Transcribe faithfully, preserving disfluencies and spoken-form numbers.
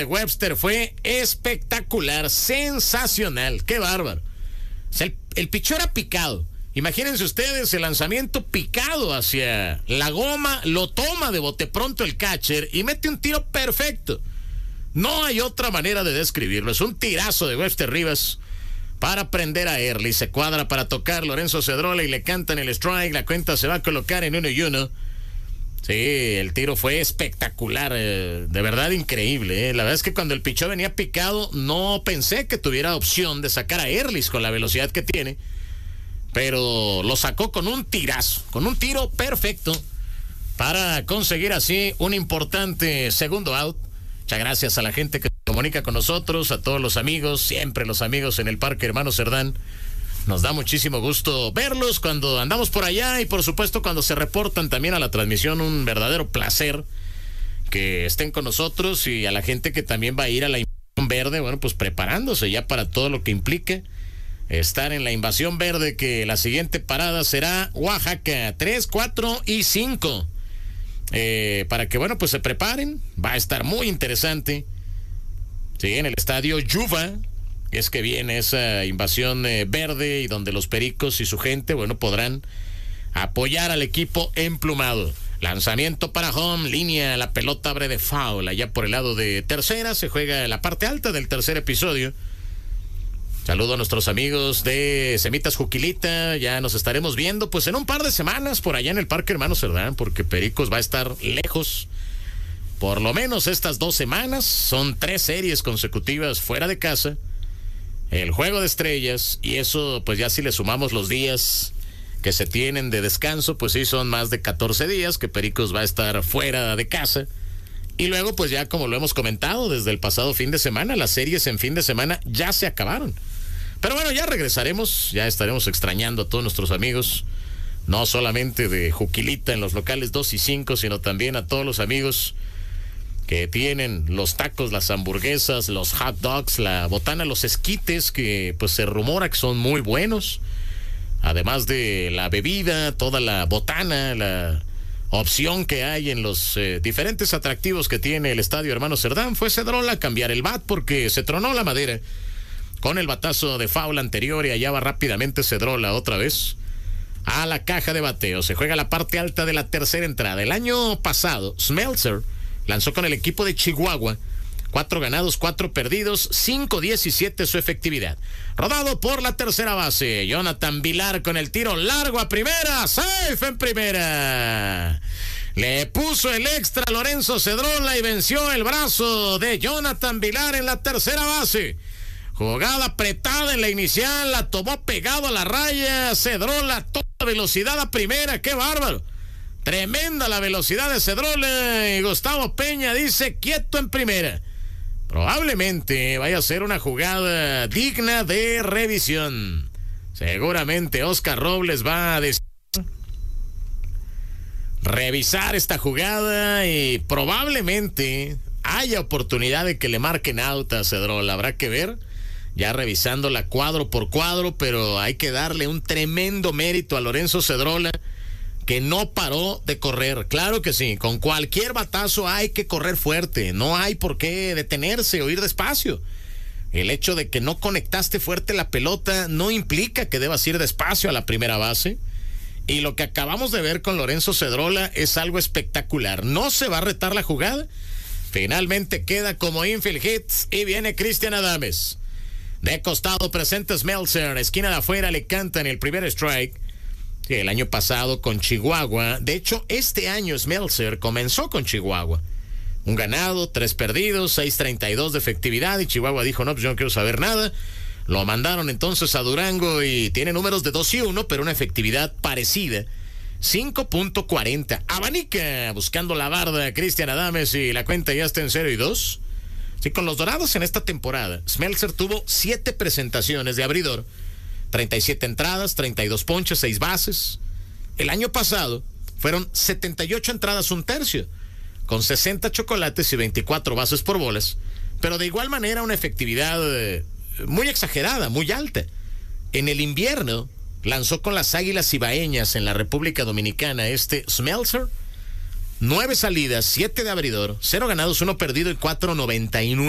de Webster fue espectacular, sensacional, qué bárbaro. O sea, el, el pichó era picado. Imagínense ustedes el lanzamiento picado hacia la goma, lo toma de bote pronto el catcher y mete un tiro perfecto. No hay otra manera de describirlo. Es un tirazo de Webster Rivas para prender a Early. Se cuadra para tocar Lorenzo Cedrola y le cantan el strike. La cuenta se va a colocar en uno y uno. Sí, el tiro fue espectacular, eh, de verdad increíble. Eh. La verdad es que cuando el pichó venía picado, no pensé que tuviera opción de sacar a Early con la velocidad que tiene. Pero lo sacó con un tirazo, con un tiro perfecto para conseguir así un importante segundo out. Muchas gracias a la gente que se comunica con nosotros, a todos los amigos, siempre los amigos en el Parque Hermano Cerdán. Nos da muchísimo gusto verlos cuando andamos por allá y por supuesto cuando se reportan también a la transmisión. Un verdadero placer que estén con nosotros y a la gente que también va a ir a la invasión verde, bueno, pues preparándose ya para todo lo que implique estar en la invasión verde, que la siguiente parada será Oaxaca, tres, cuatro y cinco. Eh, para que, bueno, pues se preparen. Va a estar muy interesante. Sí, en el estadio Yuva es que viene esa invasión eh, verde y donde los Pericos y su gente, bueno, podrán apoyar al equipo emplumado. Lanzamiento para home, línea, la pelota abre de foul. Allá por el lado de tercera se juega la parte alta del tercer episodio. Saludo a nuestros amigos de Semitas Juquilita. Ya nos estaremos viendo pues en un par de semanas por allá en el Parque Hermano Cerdán, porque Pericos va a estar lejos por lo menos estas dos semanas. Son tres series consecutivas fuera de casa, el Juego de Estrellas, y eso pues ya si le sumamos los días que se tienen de descanso, pues sí son más de catorce días que Pericos va a estar fuera de casa. Y luego pues ya, como lo hemos comentado desde el pasado fin de semana, las series en fin de semana ya se acabaron. Pero bueno, ya regresaremos, ya estaremos extrañando a todos nuestros amigos, no solamente de Juquilita en los locales dos y cinco, sino también a todos los amigos que tienen los tacos, las hamburguesas, los hot dogs, la botana, los esquites, que pues se rumora que son muy buenos. Además de la bebida, toda la botana, la opción que hay en los eh, diferentes atractivos que tiene el Estadio Hermano Cerdán. Fue Cedrola a cambiar el bat porque se tronó la madera con el batazo de foul anterior, y allá va rápidamente Cedrola otra vez a la caja de bateo. Se juega la parte alta de la tercera entrada. El año pasado, Smeltzer lanzó con el equipo de Chihuahua. Cuatro ganados, cuatro perdidos, cinco diecisiete su efectividad. Rodado por la tercera base, Jonathan Vilar con el tiro largo a primera, safe en primera. Le puso el extra a Lorenzo Cedrola y venció el brazo de Jonathan Vilar en la tercera base. Jugada apretada en la inicial, la tomó pegado a la raya, Cedrola toda velocidad a primera, qué bárbaro. Tremenda la velocidad de Cedrola, y Gustavo Peña dice quieto en primera. Probablemente vaya a ser una jugada digna de revisión. Seguramente Oscar Robles va a decir, revisar esta jugada, y probablemente haya oportunidad de que le marquen out a Cedrola. Habrá que ver, ya revisándola cuadro por cuadro, pero hay que darle un tremendo mérito a Lorenzo Cedrola, que no paró de correr. Claro que sí, con cualquier batazo hay que correr fuerte, no hay por qué detenerse o ir despacio. El hecho de que no conectaste fuerte la pelota no implica que debas ir despacio a la primera base, y lo que acabamos de ver con Lorenzo Cedrola es algo espectacular. No se va a retar la jugada, finalmente queda como infield hits, y viene Cristian Adames. De costado presenta Smeltzer, esquina de afuera le cantan el primer strike. El año pasado con Chihuahua, de hecho este año Smeltzer comenzó con Chihuahua. Un ganado, tres perdidos, seis treinta y dos de efectividad, y Chihuahua dijo, no, pues yo no quiero saber nada. Lo mandaron entonces a Durango y tiene números de dos y uno, pero una efectividad parecida, cinco punto cuarenta. Abanica buscando la barda Cristian Adames, y la cuenta ya está en cero y dos. Sí, con los Dorados en esta temporada, Smeltzer tuvo siete presentaciones de abridor, treinta y siete entradas, treinta y dos ponches, seis bases. El año pasado fueron setenta y ocho entradas, un tercio, con sesenta chocolates y veinticuatro bases por bolas, pero de igual manera una efectividad eh, muy exagerada, muy alta. En el invierno lanzó con las Águilas Ibaeñas en la República Dominicana este Smeltzer, nueve salidas, siete de abridor, cero ganados, uno perdido y cuatro noventa y nueve.